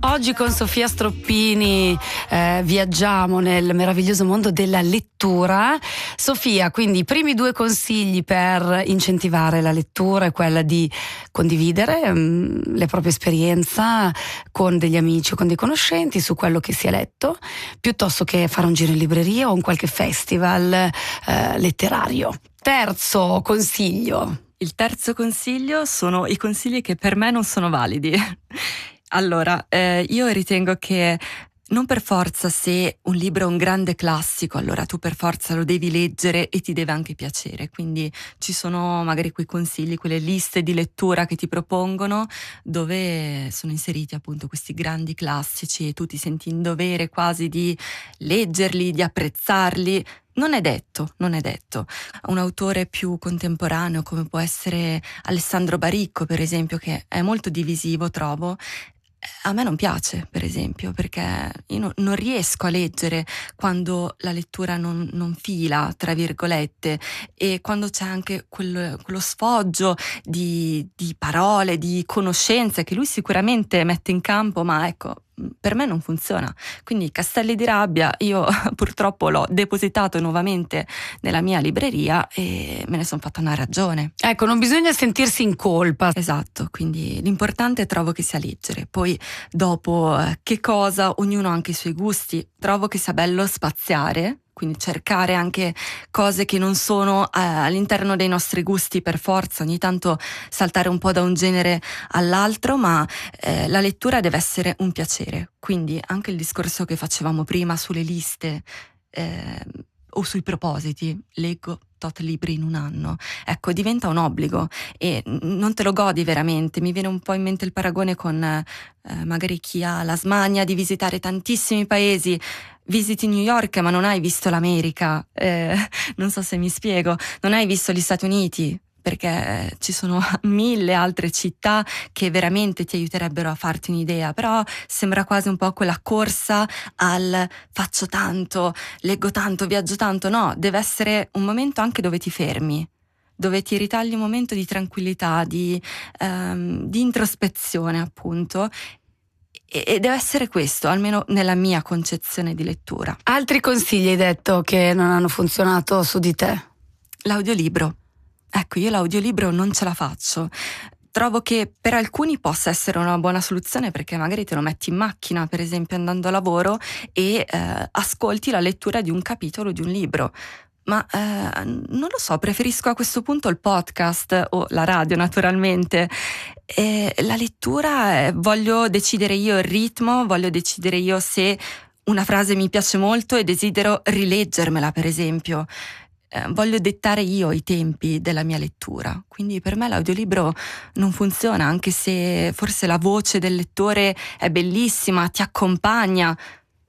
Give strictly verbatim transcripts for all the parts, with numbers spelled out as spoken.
Oggi con Sofia Stroppini eh, viaggiamo nel meraviglioso mondo della lettura. Sofia, quindi i primi due consigli per incentivare la lettura è quella di condividere mh, la propria esperienza con degli amici o con dei conoscenti su quello che si è letto, piuttosto che fare un giro in libreria o in qualche festival eh, letterario. Terzo consiglio. Il terzo consiglio sono i consigli che per me non sono validi. Allora, eh, io ritengo che non per forza se un libro è un grande classico, allora tu per forza lo devi leggere e ti deve anche piacere. Quindi ci sono magari quei consigli, quelle liste di lettura che ti propongono, dove sono inseriti appunto questi grandi classici e tu ti senti in dovere quasi di leggerli, di apprezzarli. Non è detto, non è detto. Un autore più contemporaneo come può essere Alessandro Baricco, per esempio, che è molto divisivo, trovo, a me non piace, per esempio, perché io no, non riesco a leggere quando la lettura non, non fila, tra virgolette, e quando c'è anche quel, quello sfoggio di, di parole, di conoscenze che lui sicuramente mette in campo, ma ecco, per me non funziona. Quindi Castelli di rabbia io purtroppo l'ho depositato nuovamente nella mia libreria e me ne sono fatta una ragione. Ecco, non bisogna sentirsi in colpa. Esatto, quindi l'importante trovo che sia leggere. Poi dopo eh, che cosa, ognuno ha anche i suoi gusti. Trovo che sia bello spaziare, quindi cercare anche cose che non sono eh, all'interno dei nostri gusti per forza, ogni tanto saltare un po' da un genere all'altro, ma eh, la lettura deve essere un piacere. Quindi anche il discorso che facevamo prima sulle liste eh, o sui propositi, leggo tot libri in un anno, ecco, diventa un obbligo e non te lo godi veramente. Mi viene un po' in mente il paragone con eh, magari chi ha la smania di visitare tantissimi paesi. Visiti New York ma non hai visto l'America, eh, non so se mi spiego, non hai visto gli Stati Uniti, perché ci sono mille altre città che veramente ti aiuterebbero a farti un'idea, però sembra quasi un po' quella corsa al faccio tanto, leggo tanto, viaggio tanto. No, deve essere un momento anche dove ti fermi, dove ti ritagli un momento di tranquillità, di, ehm, di introspezione appunto. E deve essere questo, almeno nella mia concezione di lettura. Altri consigli hai detto che non hanno funzionato su di te? L'audiolibro. Ecco, io l'audiolibro non ce la faccio. Trovo che per alcuni possa essere una buona soluzione perché magari te lo metti in macchina, per esempio andando a lavoro, e eh, ascolti la lettura di un capitolo di un libro. Ma eh, non lo so, preferisco a questo punto il podcast o la radio naturalmente. E la lettura, eh, voglio decidere io il ritmo, voglio decidere io se una frase mi piace molto e desidero rileggermela, per esempio. Eh, voglio dettare io i tempi della mia lettura. Quindi per me l'audiolibro non funziona, anche se forse la voce del lettore è bellissima, ti accompagna.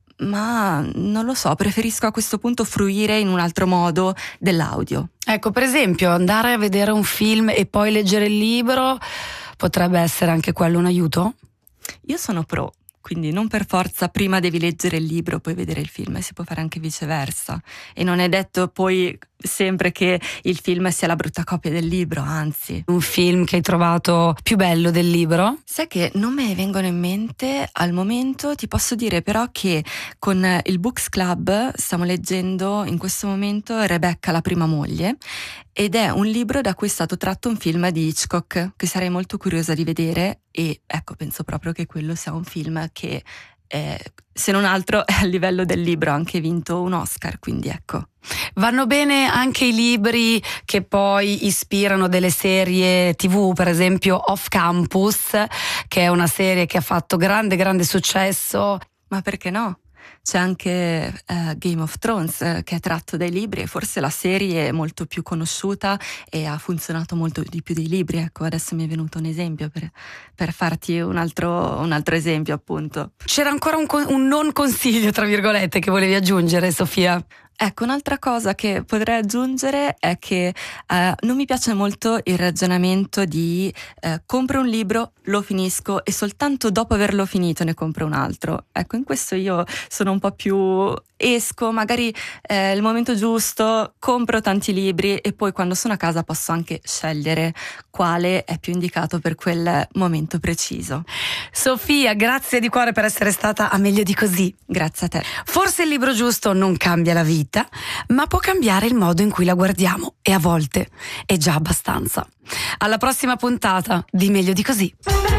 Ma non lo so, preferisco a questo punto fruire in un altro modo dell'audio. Ecco, per esempio, andare a vedere un film e poi leggere il libro potrebbe essere anche quello un aiuto? Io sono pro, quindi non per forza prima devi leggere il libro poi vedere il film, si può fare anche viceversa. E non è detto poi sempre che il film sia la brutta copia del libro, anzi. Un film che hai trovato più bello del libro? Sai che non me ne vengono in mente al momento, ti posso dire però che con il Books Club stiamo leggendo in questo momento Rebecca la prima moglie, ed è un libro da cui è stato tratto un film di Hitchcock che sarei molto curiosa di vedere, e ecco, penso proprio che quello sia un film che eh, se non altro è a livello del libro, ha anche vinto un Oscar, quindi ecco. Vanno bene anche i libri che poi ispirano delle serie tivù, per esempio Off Campus, che è una serie che ha fatto grande grande successo. Ma perché no? C'è anche uh, Game of Thrones uh, che è tratto dai libri, e forse la serie è molto più conosciuta e ha funzionato molto di più dei libri. Ecco, adesso mi è venuto un esempio per, per farti un altro, un altro esempio, appunto. C'era ancora un, un non consiglio, tra virgolette, che volevi aggiungere, Sofia? Ecco, un'altra cosa che potrei aggiungere è che eh, non mi piace molto il ragionamento di eh, compro un libro, lo finisco e soltanto dopo averlo finito ne compro un altro. Ecco, in questo io sono un un po' più esco, magari è il momento giusto, compro tanti libri e poi quando sono a casa posso anche scegliere quale è più indicato per quel momento preciso. Sofia, grazie di cuore per essere stata a Meglio di così. Grazie a te. Forse il libro giusto non cambia la vita, ma può cambiare il modo in cui la guardiamo, e a volte è già abbastanza. Alla prossima puntata di Meglio di così.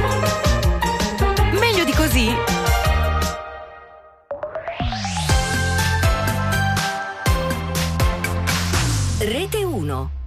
Meglio di così? Rete uno.